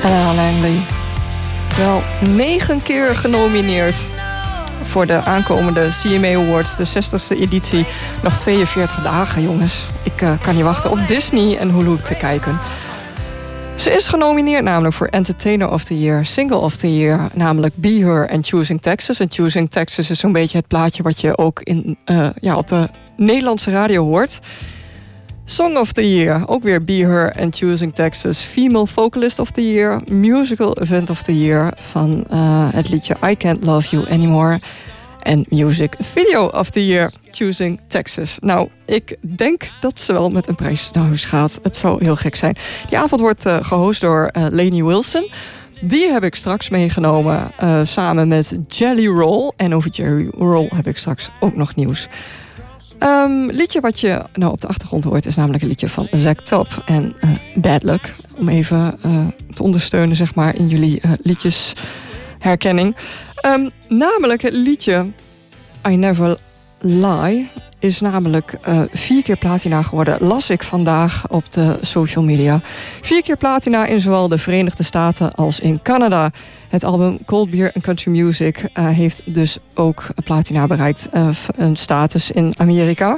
Alan Langley. Wel 9 keer genomineerd voor de aankomende CMA Awards, de 60e editie. Nog 42 dagen, jongens. Ik kan niet wachten op Disney en Hulu te kijken. Ze is genomineerd namelijk voor Entertainer of the Year, Single of the Year, namelijk Be Her en Choosing Texas. En Choosing Texas is zo'n beetje het plaatje wat je ook op de Nederlandse radio hoort. Song of the Year, ook weer Be Her en Choosing Texas. Female Vocalist of the Year, Musical Event of the Year van het liedje I Can't Love You Anymore. En Music Video of the Year, Choosing Texas. Nou, ik denk dat ze wel met een prijs naar huis gaat. Het zou heel gek zijn. Die avond wordt gehost door Lainey Wilson. Die heb ik straks meegenomen samen met Jelly Roll. En over Jelly Roll heb ik straks ook nog nieuws. Liedje wat je nou op de achtergrond hoort is namelijk een liedje van Zack Top en Bad Luck. Om even te ondersteunen zeg maar in jullie liedjesherkenning. Namelijk het liedje I Never Lie is namelijk 4 keer platina geworden. Las ik vandaag op de social media. 4 keer platina in zowel de Verenigde Staten als in Canada. Het album Cold Beer and Country Music heeft dus ook platina bereikt. Een status in Amerika.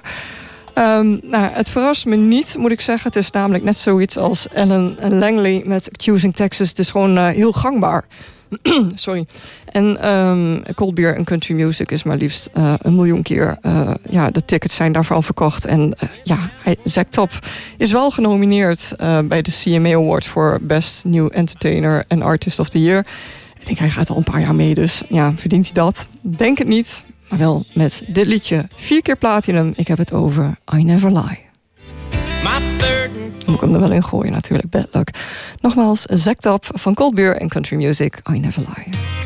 Het verrast me niet, moet ik zeggen. Het is namelijk net zoiets als Alan Langley met Choosing Texas. Het is gewoon heel gangbaar. Sorry. En Cold Beer and Country Music is maar liefst 1 miljoen keer. De tickets zijn daarvan verkocht. En Zack Top is wel genomineerd bij de CMA Awards voor Best New Entertainer and Artist of the Year. Ik denk hij gaat al een paar jaar mee, dus ja, verdient hij dat? Denk het niet, maar wel met dit liedje. 4 keer platinum, ik heb het over I Never Lie. Moet ik hem er wel in gooien natuurlijk, Bad Luck. Nogmaals, Zack Top van Cold Beer and Country Music, I Never Lie.